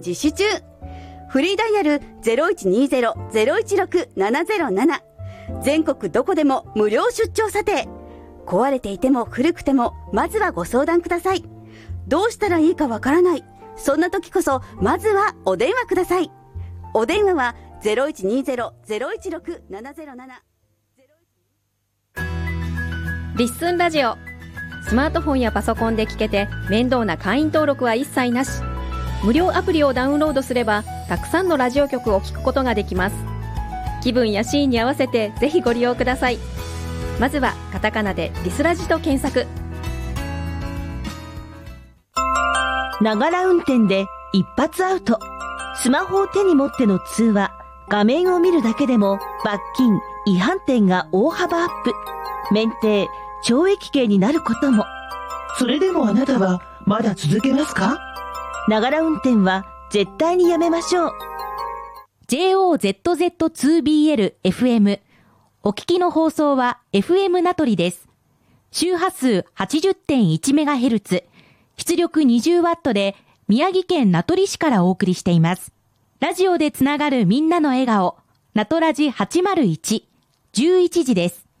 実施中。フリーダイヤル 0120-016-707。全国どこでも無料出張査定。壊れていても古くても、まずはご相談ください。どうしたらいいかわからない。そんな時こそ、まずはお電話ください。お電話は 0120-016-707。 リッスンラジオ。スマートフォンやパソコンで聞けて面倒な会員登録は一切なし。無料アプリをダウンロードすればたくさんのラジオ局を聞くことができます。気分やシーンに合わせてぜひご利用ください。まずはカタカナでリスラジと検索。 ながら運転で一発アウト。スマホを手に持っての通話、画面を見るだけでも罰金、違反点が大幅アップ。免停、懲役刑になることも。 それでもあなたはまだ続けますか？ ながら運転は絶対にやめましょう。 JOZZ2BL FM。お聞きの放送は FM 名取です。周波数 80.1MHz、出力 20W で宮城県名取市からお送りしています。ラジオでつながるみんなの笑顔、名取ラジ801、11時です。